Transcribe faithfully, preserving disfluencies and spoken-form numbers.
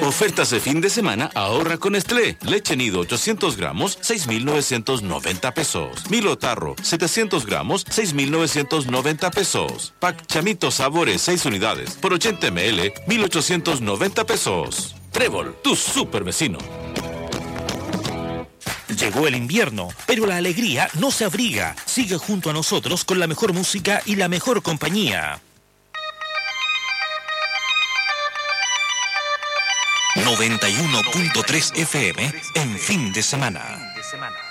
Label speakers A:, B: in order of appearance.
A: Ofertas de fin de semana, ahorra con Nestlé. Leche nido ochocientos gramos, seis mil novecientos noventa pesos. Milo Tarro, setecientos gramos, seis mil novecientos noventa pesos. Pack Chamito Sabores, seis unidades, por ochenta mililitros, mil ochocientos noventa pesos. Trébol, tu super vecino.
B: Llegó el invierno, pero la alegría no se abriga. Sigue junto a nosotros con la mejor música y la mejor compañía. noventa y uno punto tres F M en fin de semana.